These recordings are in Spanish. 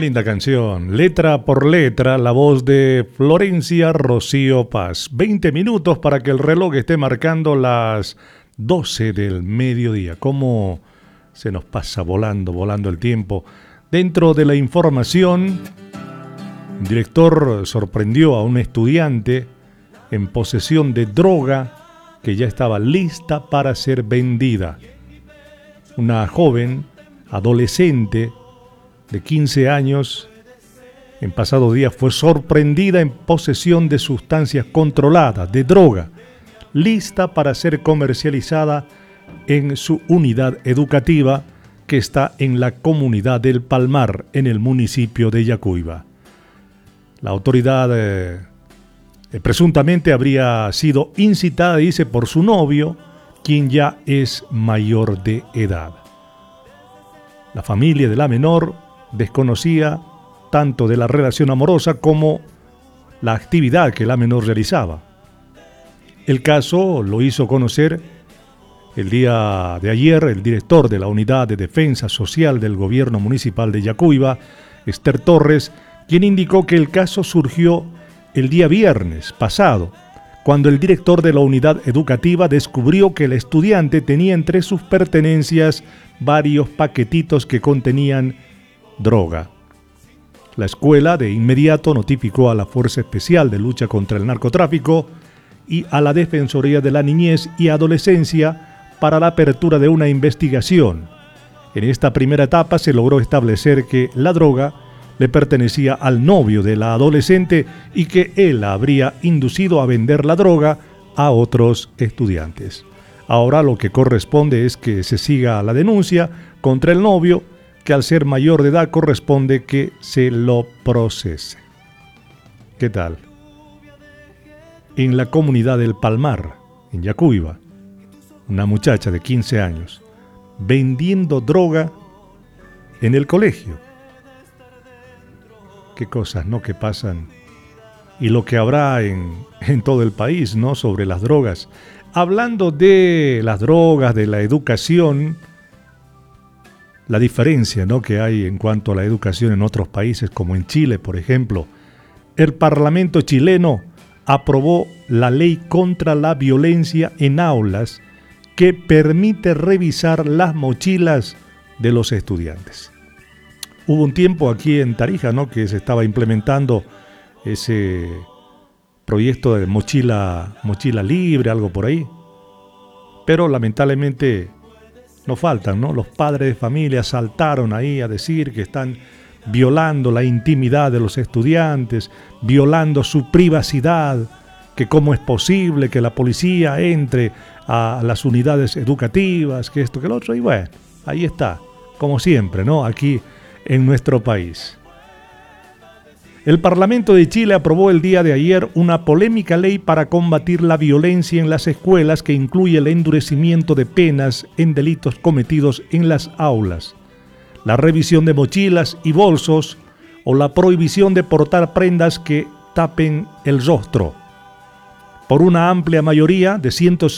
linda canción, letra por letra, la voz de Florencia Rocío Paz. 20 minutos para que el reloj esté marcando las 12 del mediodía. ¿Cómo se nos pasa volando el tiempo? Dentro de la información, el director sorprendió a un estudiante en posesión de droga que ya estaba lista para ser vendida. Una joven, adolescente, de 15 años, en pasados días fue sorprendida en posesión de sustancias controladas, de droga, lista para ser comercializada en su unidad educativa que está en la comunidad del Palmar, en el municipio de Yacuiba. La autoridad presuntamente habría sido incitada, dice, por su novio, quien ya es mayor de edad. La familia de la menor desconocía tanto de la relación amorosa como la actividad que la menor realizaba. El caso lo hizo conocer el día de ayer el director de la Unidad de Defensa Social del Gobierno Municipal de Yacuiba, Esther Torres, quien indicó que el caso surgió el día viernes pasado, cuando el director de la unidad educativa descubrió que el estudiante tenía entre sus pertenencias varios paquetitos que contenían droga. La escuela de inmediato notificó a la Fuerza Especial de Lucha contra el Narcotráfico y a la Defensoría de la Niñez y Adolescencia para la apertura de una investigación. En esta primera etapa se logró establecer que la droga le pertenecía al novio de la adolescente y que él la habría inducido a vender la droga a otros estudiantes. Ahora lo que corresponde es que se siga la denuncia contra el novio, que al ser mayor de edad corresponde que se lo procese. ¿Qué tal? En la comunidad del Palmar, en Yacuiba, una muchacha de 15 años vendiendo droga en el colegio. Qué cosas, ¿no?, que pasan. Y lo que habrá en todo el país, ¿no?, sobre las drogas. Hablando de las drogas, de la educación, la diferencia, ¿no?, que hay en cuanto a la educación en otros países, como en Chile, por ejemplo. El Parlamento chileno aprobó la ley contra la violencia en aulas que permite revisar las mochilas de los estudiantes. Hubo un tiempo aquí en Tarija, ¿no?, que se estaba implementando ese proyecto de mochila libre, algo por ahí. Pero lamentablemente no faltan, ¿no? Los padres de familia saltaron ahí a decir que están violando la intimidad de los estudiantes, violando su privacidad, que cómo es posible que la policía entre a las unidades educativas, que esto, que lo otro, y bueno, ahí está, como siempre, ¿no?, aquí en nuestro país. El Parlamento de Chile aprobó el día de ayer una polémica ley para combatir la violencia en las escuelas que incluye el endurecimiento de penas en delitos cometidos en las aulas, la revisión de mochilas y bolsos o la prohibición de portar prendas que tapen el rostro. Por una amplia mayoría de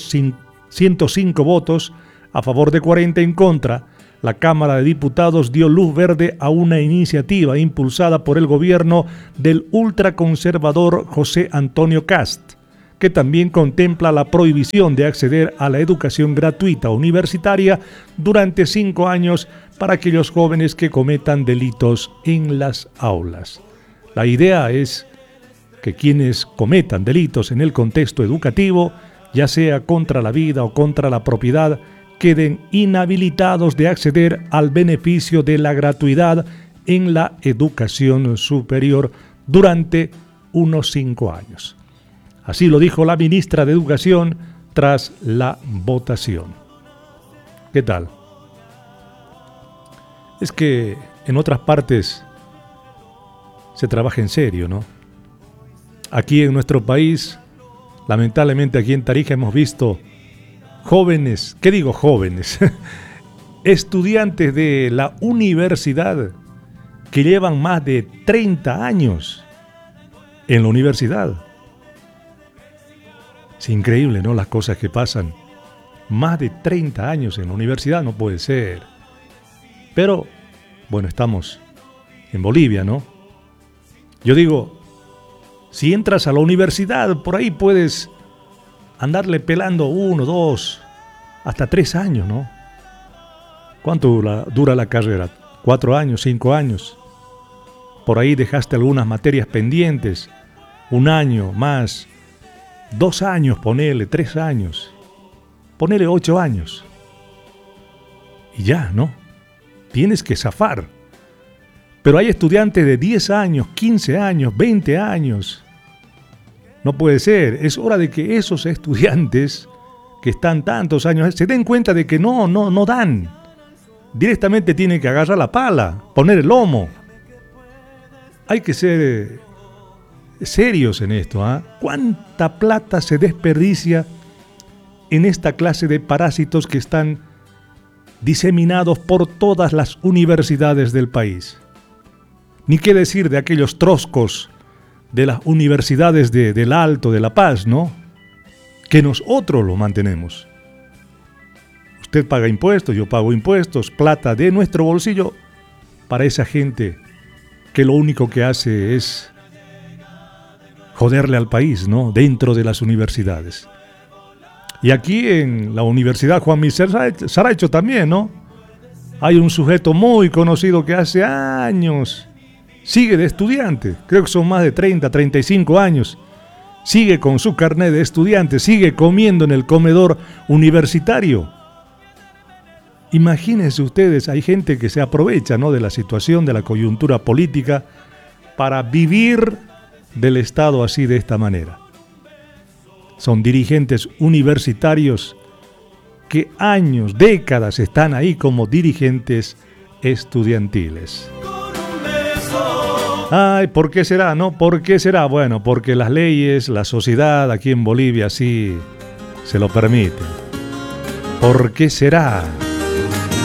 105 votos a favor de 40 en contra, la Cámara de Diputados dio luz verde a una iniciativa impulsada por el gobierno del ultraconservador José Antonio Kast, que también contempla la prohibición de acceder a la educación gratuita universitaria durante 5 años para aquellos jóvenes que cometan delitos en las aulas. La idea es que quienes cometan delitos en el contexto educativo, ya sea contra la vida o contra la propiedad, queden inhabilitados de acceder al beneficio de la gratuidad en la educación superior durante unos 5 años. Así lo dijo la ministra de Educación tras la votación. ¿Qué tal? Es que en otras partes se trabaja en serio, ¿no? Aquí en nuestro país, lamentablemente aquí en Tarija hemos visto jóvenes, ¿qué digo jóvenes? Estudiantes de la universidad que llevan más de 30 años en la universidad. Es increíble, ¿no?, las cosas que pasan. Más de 30 años en la universidad, no puede ser. Pero, bueno, estamos en Bolivia, ¿no? Yo digo, si entras a la universidad, por ahí puedes andarle pelando 1, 2, hasta 3 años, ¿no? ¿Cuánto dura la carrera? 4 años, 5 años. Por ahí dejaste algunas materias pendientes, 1 año más, 2 años, ponele, 3 años, ponele 8 años. Y ya, ¿no? Tienes que zafar. Pero hay estudiantes de 10 años, 15 años, 20 años. No puede ser. Es hora de que esos estudiantes que están tantos años se den cuenta de que no dan. Directamente tienen que agarrar la pala, poner el lomo. Hay que ser serios en esto, ¿ah? ¿Cuánta plata se desperdicia en esta clase de parásitos que están diseminados por todas las universidades del país? Ni qué decir de aquellos troscos de las universidades del Alto, de La Paz, ¿no? Que nosotros lo mantenemos. Usted paga impuestos, yo pago impuestos, plata de nuestro bolsillo para esa gente que lo único que hace es joderle al país, ¿no? Dentro de las universidades. Y aquí en la Universidad Juan Miser Saracho también, ¿no? Hay un sujeto muy conocido que hace años sigue de estudiante, creo que son más de 30, 35 años, sigue con su carnet de estudiante, sigue comiendo en el comedor universitario. Imagínense ustedes, hay gente que se aprovecha, ¿no?, de la situación, de la coyuntura política, para vivir del Estado así, de esta manera. Son dirigentes universitarios que años, décadas están ahí como dirigentes estudiantiles. Ay, ¿por qué será, no? ¿Por qué será? Bueno, porque las leyes, la sociedad aquí en Bolivia sí se lo permiten. ¿Por qué será?